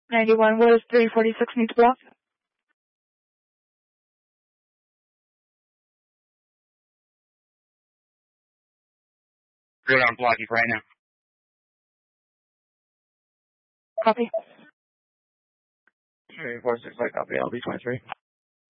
91, what does 346 need to block? Go down, block you right now. Copy. 346, copy, LB 23.